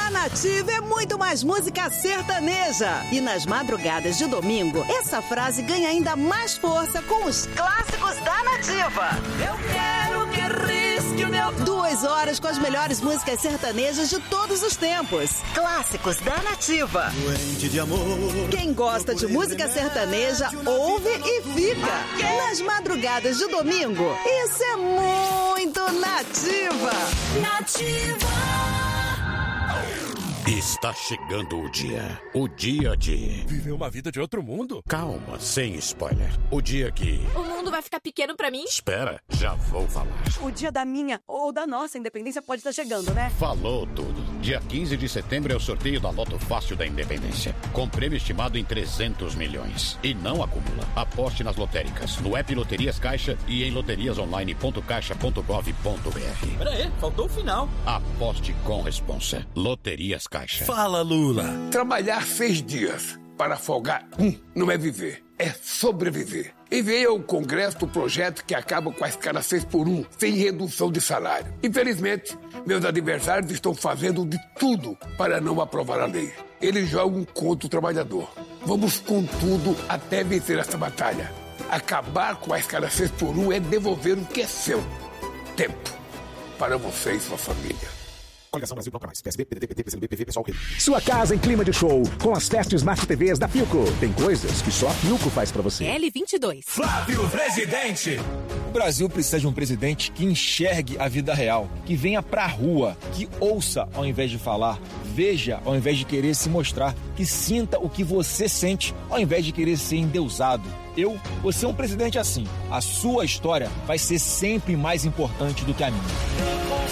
A Nativa é muito mais música sertaneja. E nas madrugadas de domingo, essa frase ganha ainda mais força com os clássicos da Nativa. Eu quero que risque o meu... 2 horas com as melhores músicas sertanejas de todos os tempos. Clássicos da Nativa. Doente de amor. Quem gosta de música sertaneja, ouve e fica. Nas madrugadas de domingo, isso é muito Nativa. Nativa. Está chegando o dia de... Viver uma vida de outro mundo? Calma, sem spoiler. O dia que... O mundo vai ficar pequeno pra mim? Espera, já vou falar. O dia da minha ou da nossa independência pode estar chegando, né? Falou tudo. Dia 15 de setembro é o sorteio da Loto Fácil da Independência, com prêmio estimado em 300 milhões. E não acumula. Aposte nas lotéricas, no app Loterias Caixa e em loteriasonline.caixa.gov.br. Pera aí, faltou o final. Aposte com responsa. Loterias Caixa. Fala, Lula. Trabalhar 6 dias para folgar não é viver, é sobreviver. Enviei ao Congresso o projeto que acaba com a escala 6x1, sem redução de salário. Infelizmente, meus adversários estão fazendo de tudo para não aprovar a lei. Eles jogam contra o trabalhador. Vamos com tudo até vencer essa batalha. Acabar com a escala 6x1 é devolver o que é seu. Tempo para você e sua família. Coligação Brasil Bloco Mais. PSB, PDT, PT, PCdoB, PV, Pessoal Rede. Sua casa em clima de show, com as testes Smart TVs da Philco. Tem coisas que só a Philco faz pra você. L22. Flávio Presidente. O Brasil precisa de um presidente que enxergue a vida real, que venha pra rua, que ouça ao invés de falar, veja ao invés de querer se mostrar, que sinta o que você sente ao invés de querer ser endeusado. Eu vou ser um presidente assim. A sua história vai ser sempre mais importante do que a minha.